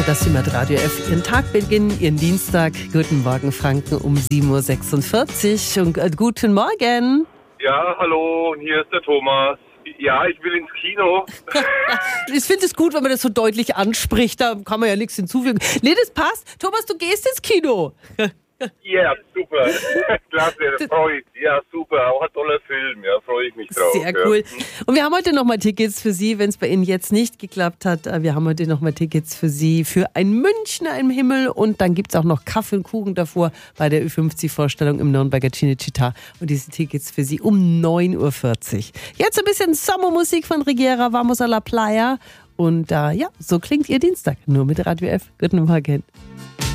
dass Sie mit Radio F Ihren Tag beginnen, Ihren Dienstag. Guten Morgen Franken um 7.46 Uhr und guten Morgen. Ja, hallo, hier ist der Thomas. Ja, ich will ins Kino. Ich finde es gut, wenn man das so deutlich anspricht, da kann man ja nichts hinzufügen. Nee, das passt. Thomas, du gehst ins Kino. Ja, super. Klasse, freue ich. Ja, super. Auch ein toller Film. Ja, freue ich mich drauf. Sehr cool. Und wir haben heute nochmal Tickets für Sie, wenn es bei Ihnen jetzt nicht geklappt hat. Wir haben heute nochmal Tickets für Sie für ein Münchner im Himmel. Und dann gibt es auch noch Kaffee und Kuchen davor bei der Ü50-Vorstellung im Nürnberger Cinecittà. Und diese Tickets für Sie um 9.40 Uhr. Jetzt ein bisschen Sommermusik von Rigera, Vamos a la Playa. Und ja, so klingt Ihr Dienstag. Nur mit Radio F. Guten Morgen.